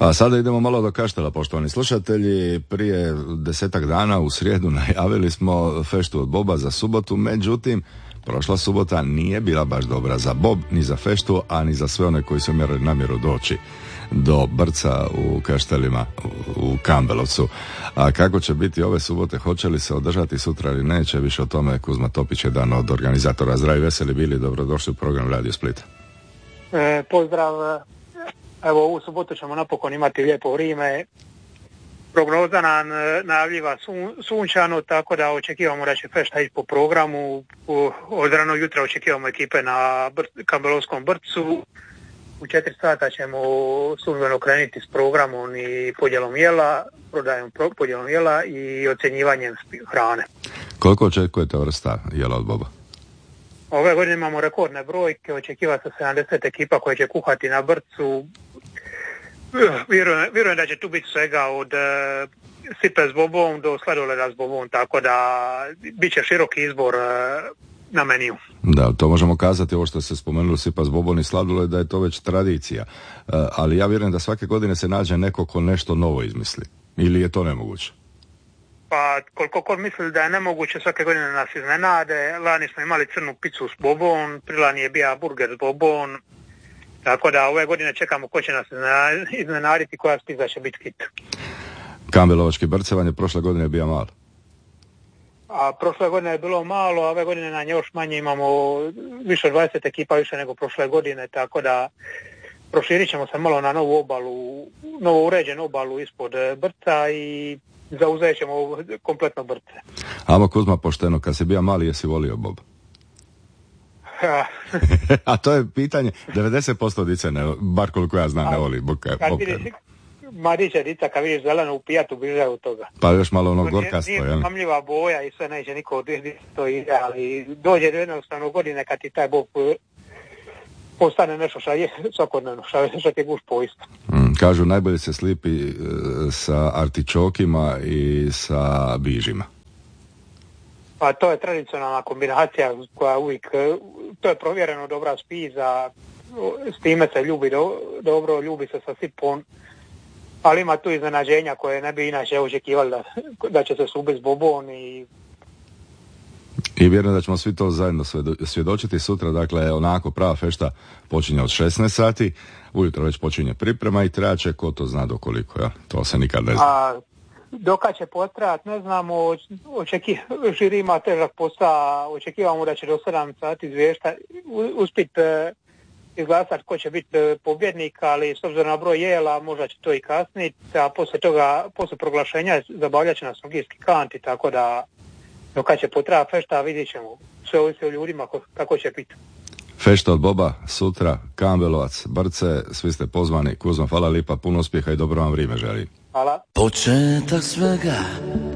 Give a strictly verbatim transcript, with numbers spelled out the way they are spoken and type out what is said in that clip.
A sada idemo malo do Kaštela, poštovani slušatelji. Prije desetak dana u srijedu najavili smo feštu od Boba za subotu, međutim prošla subota nije bila baš dobra za Bob, ni za feštu, a ni za sve one koji su imali namjeru doći do Brca u Kaštelima, u Kambelovcu. A kako će biti ove subote, hoće li se održati sutra ili neće, više o tome Kuzma Topić, jedan od organizatora. Zdravi, veseli bili, dobrodošli u program Radio Split. E, pozdrav, evo ovu subotu ćemo napokon imati lijepo vrijeme. Prognoza nam najavljiva sun, sunčano, tako da očekivamo da će fešta ići po programu. Od ranog jutra očekivamo ekipe na br- Kambelovskom Brcu. U četiri sata ćemo službeno krenuti s programom i podjelom jela, prodajom pro, podjelom jela i ocjenjivanjem hrane. Koliko očekujete vrsta jela od Boba? Ove godine imamo rekordne brojke, očekiva se sedamdeset ekipa koje će kuhati na Brcu. Vjerujem, vjerujem da će tu biti svega od e, sipe s bobom do sladoleda s bobom, tako da bit će široki izbor e, na meniju. Da, to možemo kazati, ovo što ste spomenuli, sipa s bobom i sladoled, da je to već tradicija. E, ali ja vjerujem da svake godine se nađe neko ko nešto novo izmisli. Ili je to nemoguće? Pa koliko god misli da je nemoguće, svake godine nas iznenade. Lani smo imali crnu picu s bobom, prilani je bio burger s bobom. Tako da ove godine čekamo ko će nas iznenaditi, koja spiza će biti hit. Kambelovački Brcevan je prošle godine bio malo. A prošle godine je bilo malo, a ove godine nam još manje, imamo više od dvadeset ekipa više nego prošle godine, tako da proširit ćemo se malo na novu obalu, novo uređenu obalu ispod Brca i zauzet ćemo kompletno Brce. Amo Kuzma, pošteno, kad si bio mali, jesi volio Bob? A to je pitanje, devedeset posto dice, ne, bar koliko ja znam, ne voli Boka. Kad vidiš, mladića dica, kad vidiš zeleno u pijatu, biže od toga. Pa još malo ono gorkasto, jel? Nije mamljiva boja i sve, neće niko od to ide, ali dođe do jednostavno godine kad ti taj Bob postane nešto šta je svakodnevno, šta ti guš poisto. Mm, kažu, najbolje se slipi uh, sa artičokima i sa bižima. Pa to je tradicionalna kombinacija koja uvijek, to je provjereno dobra spiza, s time se ljubi do, dobro, ljubi se sa sipom, ali ima tu iznenađenja koje ne bi inače očekivali da, da će se subiti s bobom i... I vjerujem da ćemo svi to zajedno svjedočiti sutra, dakle onako prava fešta počinje od šesnaest sati, ujutro već počinje priprema i traće, ko to zna do koliko, ja? To se nikad ne zna. A, Doka će potrajati, ne znamo, očeki, žiri ima težak posao, očekivamo da će do sedam sati izvješta uspjeti e, izglasati ko će biti e, pobjednik, ali s obzirom na broj jela možda će to i kasniti, a poslije toga, poslije proglašenja zabavljat će nas nogijski kanti, tako da doka će potrajati fešta, vidjet ćemo sve ovisi o ljudima kako će biti. Fešta od Boba, sutra, Kambelovac, Brce, svi ste pozvani. Kuzma, hvala lipa, puno uspjeha i dobro vam vrijeme želim. Hvala. Početak svega